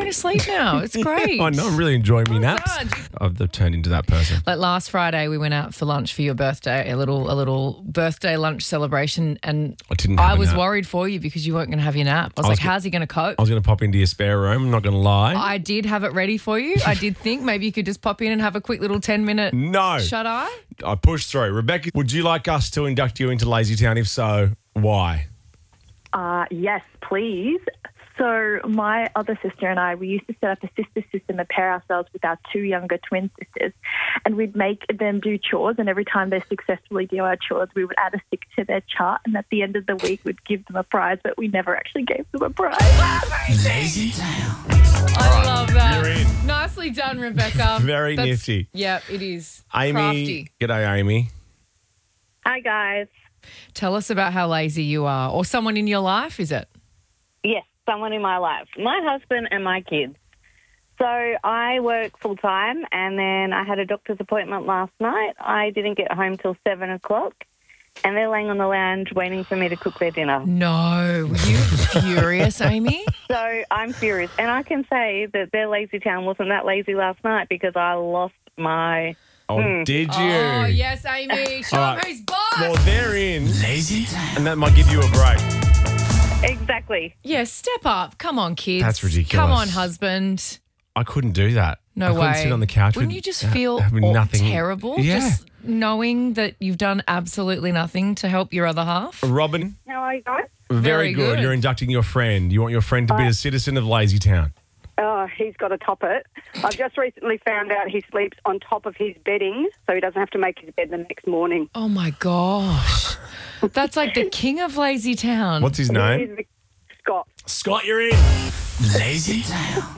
to sleep now. It's great. I know, I'm really enjoying me Well naps. done. I've turned into that person. Like last Friday, we went out for lunch for your birthday, a little birthday lunch celebration, and I didn't have a was nap. worried for you because you weren't going to have your nap. I was like, how's he going to cope? I was going to pop into your spare room, I'm not going to lie. I did have it ready for you. I did think maybe you could just pop in and have a quick little 10-minute No. shut eye. I pushed through. Rebecca, would you like us to induct you into Lazy Town? If so, why? Yes, please. So my other sister and I, we used to set up a sister system and pair ourselves with our two younger twin sisters, and we'd make them do chores, and every time they successfully do our chores, we would add a tick to their chart, and at the end of the week, we'd give them a prize, but we never actually gave them a prize. Lazy Town. I love that. You're in. Nicely done, Rebecca. Very nifty. Yeah, it is. Amy, Crafty. g'day, Amy. Hi, guys. Tell us about how lazy you are, or someone in your life, is it? Yes, someone in my life. My husband and my kids. So I work full-time, and then I had a doctor's appointment last night. I didn't get home till 7 o'clock, and they're laying on the lounge waiting for me to cook their dinner. No. Were you furious, Amy? So I'm furious. And I can say that their lazy town wasn't that lazy last night because I lost my... Oh, did you? Oh, yes, Amy. Show All them right. who's boss. Well, they're in, Lazy Town. and that might give you a break. Exactly. Yeah, step up. Come on, kids. That's ridiculous. Come on, husband. I couldn't do that. No I way. couldn't sit on the couch. Wouldn't with- you just feel having nothing. terrible? Yeah. Just knowing that you've done absolutely nothing to help your other half? Robin, How are you guys? very Very good. good. You're inducting your friend. You want your friend to be a citizen of Lazy Town. Oh, he's got to top it. I've just recently found out he sleeps on top of his bedding, so he doesn't have to make his bed the next morning. Oh, my gosh. That's like the king of Lazy Town. What's his name? He's Scott. Scott, you're in. Lazy Town.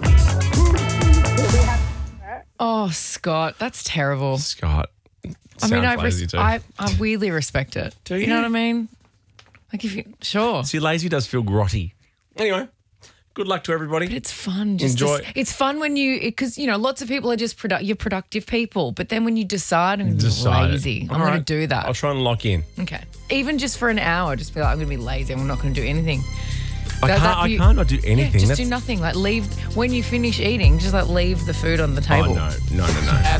Oh, Scott, that's terrible. Scott. I mean, Sounds lazy too. I weirdly respect it. Do You you? know what I mean? Like if you, sure. See, lazy does feel grotty. Anyway, good luck to everybody. But it's fun. Just to Enjoy. it's fun when because, lots of people are just you're productive people. But then when you decide, I'm Decide it. lazy. I'm All going right. to do that. I'll try and lock in. Okay. Even just for an hour, just be like, I'm going to be lazy. I'm not going to do anything. I can't not do Yeah, anything. just do nothing. Like leave, when you finish eating, just like leave the food on the Oh, table. no.